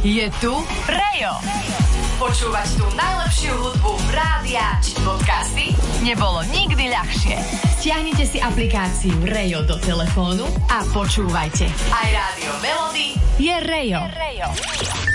Je tu Rejo. Počúvať tú najlepšiu hudbu rádia či podcasty nebolo nikdy ľahšie. Stiahnite si aplikáciu Rejo do telefónu a počúvajte. Aj rádio Melody je Rejo.